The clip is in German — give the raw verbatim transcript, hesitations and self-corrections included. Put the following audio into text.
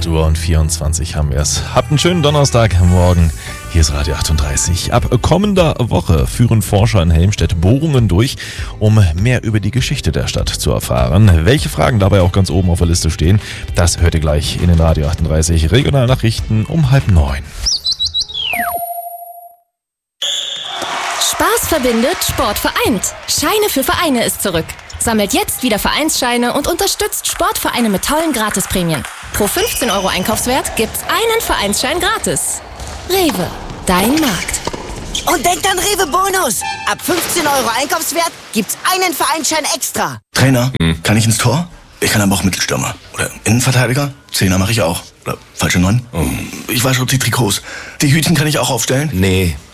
Uhr und vierundzwanzig haben wir es. Habt einen schönen Donnerstagmorgen. Hier ist Radio achtunddreißig. Ab kommender Woche führen Forscher in Helmstedt Bohrungen durch, um mehr über die Geschichte der Stadt zu erfahren. Welche Fragen dabei auch ganz oben auf der Liste stehen, das hört ihr gleich in den Radio achtunddreißig Regionalnachrichten um halb neun. Spaß verbindet, Sport vereint. Scheine für Vereine ist zurück. Sammelt jetzt wieder Vereinsscheine und unterstützt Sportvereine mit tollen Gratisprämien. Pro fünfzehn Euro Einkaufswert gibt's einen Vereinsschein gratis. Rewe, dein Markt. Und denkt an Rewe Bonus. Ab fünfzehn Euro Einkaufswert gibt's einen Vereinsschein extra. Trainer, hm. kann ich ins Tor? Ich kann aber auch Mittelstürmer. Oder Innenverteidiger? Zehner mache ich auch. Oder falsche Neun? Oh. Ich wasche auch die Trikots. Die Hütchen kann ich auch aufstellen? Nee.